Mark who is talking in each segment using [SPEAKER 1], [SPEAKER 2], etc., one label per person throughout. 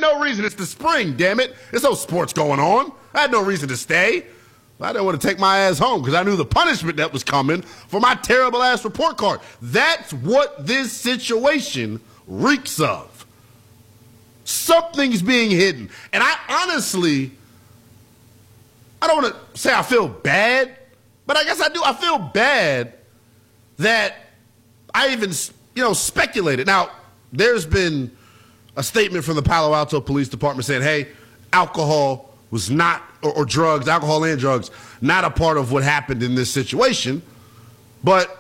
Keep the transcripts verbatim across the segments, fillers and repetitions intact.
[SPEAKER 1] no reason. It's the spring, damn it. There's no sports going on. I had no reason to stay. I didn't want to take my ass home because I knew the punishment that was coming for my terrible ass report card. That's what this situation reeks of. Something's being hidden. And I honestly, I don't want to say I feel bad, but I guess I do. I feel bad that I even, you know, speculated. Now, there's been a statement from the Palo Alto Police Department saying, hey, alcohol was not, or, or drugs, alcohol and drugs, not a part of what happened in this situation. But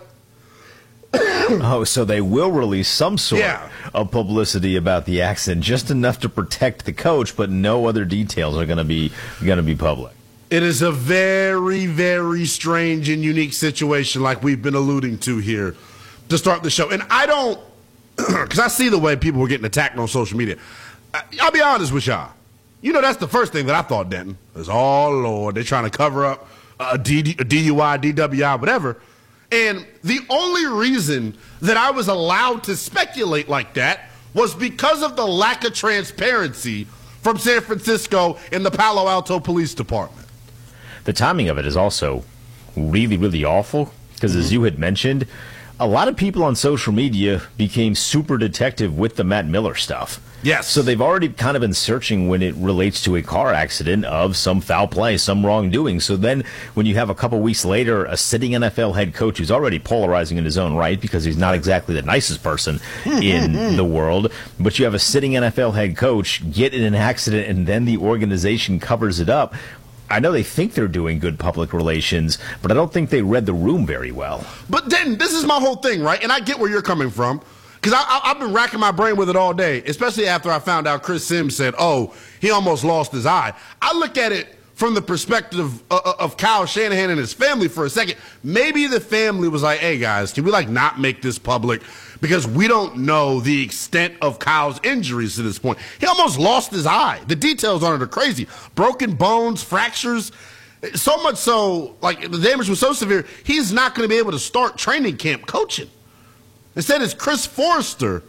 [SPEAKER 2] oh, so they will release some sort
[SPEAKER 1] yeah.
[SPEAKER 2] of publicity about the accident, just enough to protect the coach, but no other details are going to be going to be public.
[SPEAKER 1] It is a very, very strange and unique situation, like we've been alluding to here to start the show. And I don't, because I see the way people were getting attacked on social media. I'll be honest with y'all. You know, that's the first thing that I thought, Denton, is, oh, Lord, they're trying to cover up a, D, a D U I, D W I, whatever. And the only reason that I was allowed to speculate like that was because of the lack of transparency from San Francisco and the Palo Alto Police Department.
[SPEAKER 2] The timing of it is also really, really awful because, mm-hmm. as you had mentioned, a lot of people on social media became super detective with the Matt Miller stuff.
[SPEAKER 1] Yes.
[SPEAKER 2] So they've already kind of been searching when it relates to a car accident of some foul play, some wrongdoing. So then when you have a couple weeks later a sitting N F L head coach who's already polarizing in his own right because he's not exactly the nicest person in the world, but you have a sitting N F L head coach get in an accident and then the organization covers it up. I know they think they're doing good public relations, but I don't think they read the room very well.
[SPEAKER 1] But then this is my whole thing, right? And I get where you're coming from. Because I've been racking my brain with it all day, especially after I found out Chris Sims said, oh, he almost lost his eye. I look at it from the perspective of, of Kyle Shanahan and his family for a second. Maybe the family was like, hey, guys, can we, like, not make this public? Because we don't know the extent of Kyle's injuries to this point. He almost lost his eye. The details on it are crazy. Broken bones, fractures. So much so, like, the damage was so severe, he's not going to be able to start training camp coaching. Instead, it's Chris Forrester.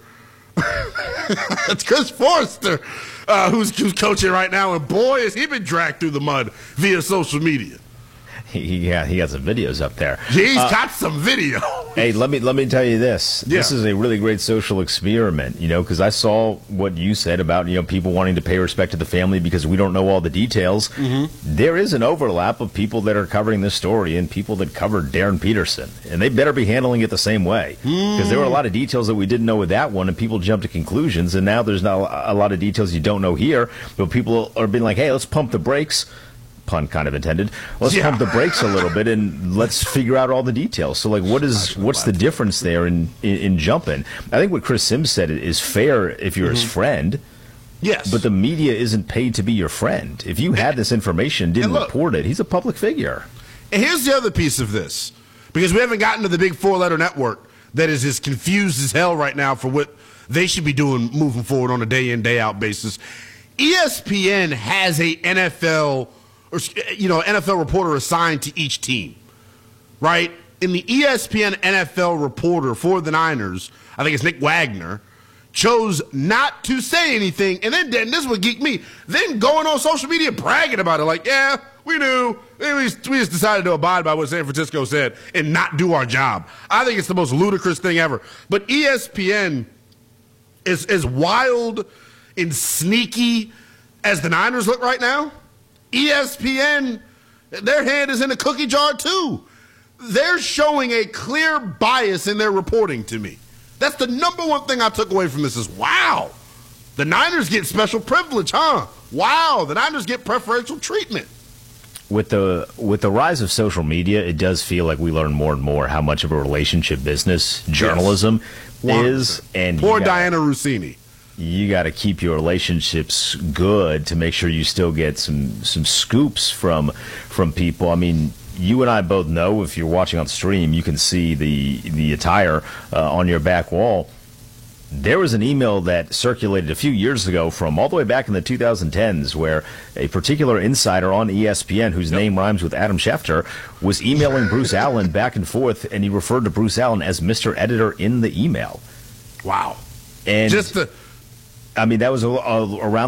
[SPEAKER 1] It's Chris Forrester uh, who's, who's coaching right now, and boy, has he been dragged through the mud via social media.
[SPEAKER 2] He, yeah, he got some videos up there.
[SPEAKER 1] He's
[SPEAKER 2] uh,
[SPEAKER 1] got some video.
[SPEAKER 2] Hey, let me let me tell you this.
[SPEAKER 1] Yeah.
[SPEAKER 2] This is a really great social experiment, you know, because I saw what you said about, you know, people wanting to pay respect to the family because we don't know all the details. Mm-hmm. There is an overlap of people that are covering this story and people that covered Darren Peterson, and they better be handling it the same way because mm. there were a lot of details that we didn't know with that one, and people jumped to conclusions, and now there's not a lot of details you don't know here, but people are being like, hey, let's pump the brakes. Pun kind of intended. Let's yeah. pump the brakes a little bit and let's figure out all the details. So, like, what is what's the difference there in, in, in jumping? I think what Chris Sims said is fair if you're mm-hmm. his friend.
[SPEAKER 1] Yes.
[SPEAKER 2] But the media isn't paid to be your friend. If you had this information and didn't
[SPEAKER 1] and look,
[SPEAKER 2] report it, he's a public figure.
[SPEAKER 1] And here's the other piece of this, because we haven't gotten to the big four-letter network that is as confused as hell right now for what they should be doing moving forward on a day-in, day-out basis. E S P N has a N F L or, you know, N F L reporter assigned to each team, right? In the E S P N N F L reporter for the Niners, I think it's Nick Wagner, chose not to say anything. And then, then this would geek me. Then going on social media bragging about it like, yeah, we knew. We just, we just decided to abide by what San Francisco said and not do our job. I think it's the most ludicrous thing ever. But E S P N is as wild and sneaky as the Niners look right now. E S P N, their hand is in the cookie jar too. They're showing a clear bias in their reporting to me. That's the number one thing I took away from this is, wow, the Niners get special privilege, huh? Wow, the Niners get preferential treatment.
[SPEAKER 2] With the with the rise of social media, it does feel like we learn more and more how much of a relationship business journalism yes. is. And
[SPEAKER 1] poor
[SPEAKER 2] gotta,
[SPEAKER 1] Diana Rossini.
[SPEAKER 2] You got to keep your relationships good to make sure you still get some some scoops from from people. I mean, you and I both know, if you're watching on stream, you can see the the attire uh, on your back wall. There was an email that circulated a few years ago from all the way back in the two thousand tens where a particular insider on E S P N, whose yep. name rhymes with Adam Schefter, was emailing Bruce Allen back and forth, and he referred to Bruce Allen as Mister Editor in the email.
[SPEAKER 1] Wow.
[SPEAKER 2] And
[SPEAKER 1] just the...
[SPEAKER 2] I mean, that was a, a, around